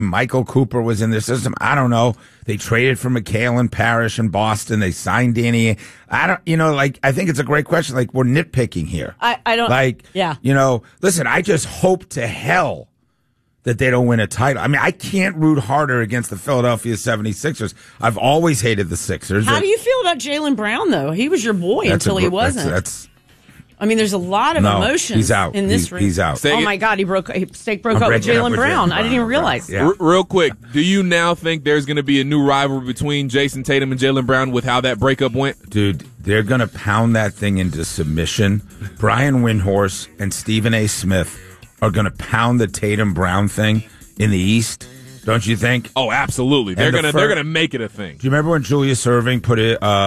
Michael Cooper was in their system. I don't know. They traded for McHale and Parrish in Boston. They signed Danny. I think it's a great question. Like, we're nitpicking here. I don't. Like, yeah. Listen, I just hope to hell that they don't win a title. I mean, I can't root harder against the Philadelphia 76ers. I've always hated the Sixers. How do you feel about Jaylen Brown, though? He was your boy until he wasn't. I mean, there's a lot of emotions he's out. in this ring. He's out. Oh, my God. Stake broke up with Jaylen Brown. I didn't even realize. Yeah. Real quick, do you now think there's going to be a new rivalry between Jason Tatum and Jaylen Brown with how that breakup went? Dude, they're going to pound that thing into submission. Brian Windhorst and Stephen A. Smith are going to pound the Tatum-Brown thing in the East. Don't you think? Oh, absolutely. They're gonna make it a thing. Do you remember when Julius Erving put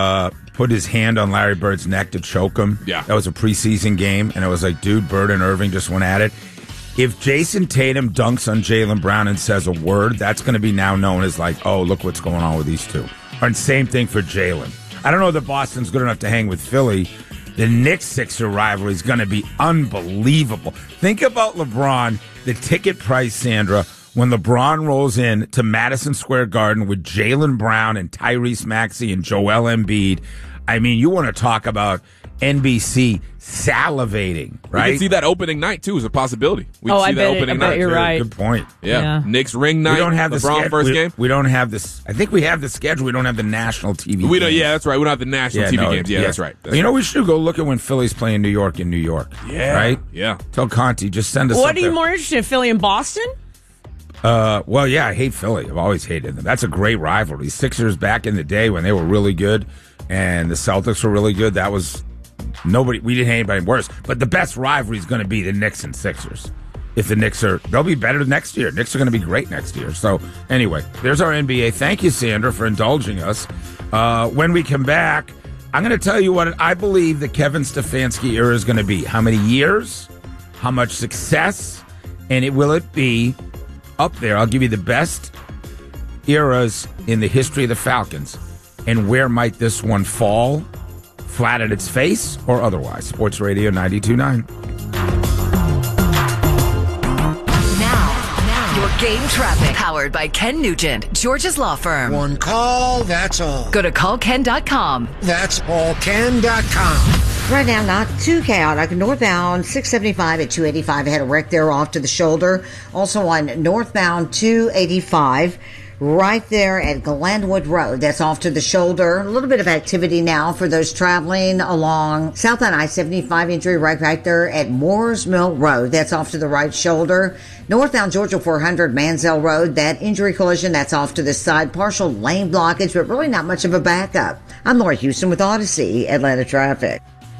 his hand on Larry Bird's neck to choke him? Yeah. That was a preseason game, and it was like, dude, Bird and Irving just went at it. If Jason Tatum dunks on Jaylen Brown and says a word, that's going to be now known as like, oh, look what's going on with these two. And same thing for Jaylen. I don't know that Boston's good enough to hang with Philly. The Knicks-Sixer rivalry is going to be unbelievable. Think about LeBron, the ticket price, Sandra, when LeBron rolls in to Madison Square Garden with Jaylen Brown and Tyrese Maxey and Joel Embiid. I mean, you want to talk about NBC salivating, right? We can see that opening night, too, is a possibility. We can I see that opening night. You're right. Good point. Yeah. Knicks ring night. We don't have LeBron first game. We don't have this. I think we have the schedule. We don't have the national TV games. Yeah, that's right. We don't have the national TV games. Yeah, that's right. We should go look at when Philly's playing New York in New York. Yeah. Right? Yeah. Tell Conti, just send us What are you more interested in, Philly and Boston? Well, yeah, I hate Philly. I've always hated them. That's a great rivalry. Sixers back in the day when they were really good and the Celtics were really good, that was we didn't hate anybody worse. But the best rivalry is going to be the Knicks and Sixers. If the Knicks they'll be better next year. Knicks are going to be great next year. So anyway, there's our NBA. Thank you, Sandra, for indulging us. When we come back, I'm going to tell you what I believe the Kevin Stefanski era is going to be. How many years? How much success? And will it be up there? I'll give you the best eras in the history of the Falcons. And where might this one fall? Flat at its face or otherwise? Sports Radio 92.9. Now, your game traffic. Powered by Ken Nugent, George's Law Firm. One call, that's all. Go to callken.com. That's allken.com. Right now, not too chaotic. Northbound 675 at 285. I had a wreck there off to the shoulder. Also on northbound 285, right there at Glenwood Road. That's off to the shoulder. A little bit of activity now for those traveling along southbound I-75. Injury right back there at Moores Mill Road. That's off to the right shoulder. Northbound Georgia 400 Mansell Road. That injury collision, that's off to the side. Partial lane blockage, but really not much of a backup. I'm Laura Houston with Odyssey Atlanta Traffic.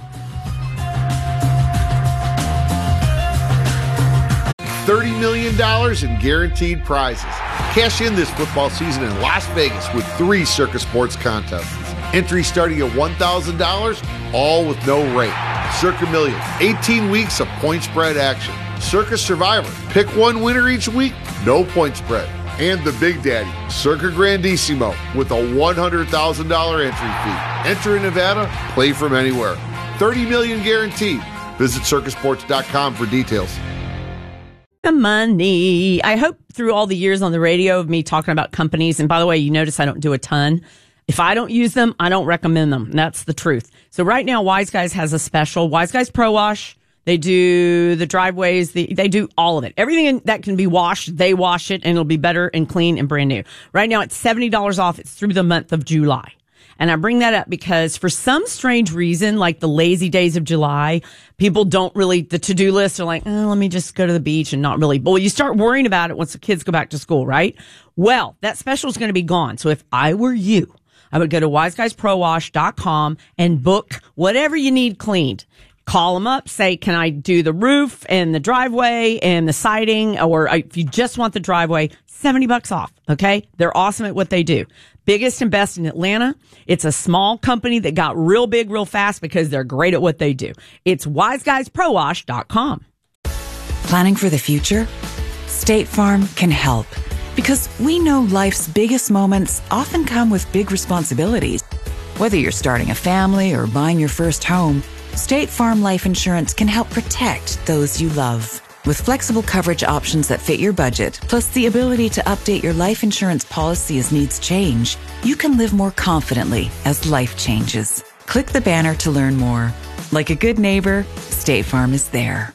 $30 million in guaranteed prizes. Cash in this football season in Las Vegas with 3 Circa Sports contests. Entry starting at $1,000, all with no rate. Circa Million, 18 weeks of point spread action. Circa Survivor, pick one winner each week, no point spread. And the Big Daddy, Circa Grandissimo, with a $100,000 entry fee. Enter in Nevada, play from anywhere. $30 million guaranteed. Visit circasports.com for details. The money. I hope through all the years on the radio of me talking about companies, and by the way, you notice I don't do a ton. If I don't use them, I don't recommend them. That's the truth. So right now, Wise Guys has a special. Wise Guys Pro Wash. They do the driveways. They do all of it. Everything that can be washed, they wash it, and it'll be better and clean and brand new. Right now, it's $70 off. It's through the month of July. And I bring that up because for some strange reason, like the lazy days of July, people don't really, the to-do list are like, let me just go to the beach and not really. But well, you start worrying about it once the kids go back to school, right? Well, that special is going to be gone. So if I were you, I would go to wiseguysprowash.com and book whatever you need cleaned. Call them up, say, can I do the roof and the driveway and the siding? Or if you just want the driveway, $70 off. Okay. They're awesome at what they do. Biggest and best in Atlanta. It's a small company that got real big real fast because they're great at what they do. It's wiseguysprowash.com. Planning for the future? State Farm can help because we know life's biggest moments often come with big responsibilities. Whether you're starting a family or buying your first home, State Farm Life Insurance can help protect those you love. With flexible coverage options that fit your budget, plus the ability to update your life insurance policy as needs change, you can live more confidently as life changes. Click the banner to learn more. Like a good neighbor, State Farm is there.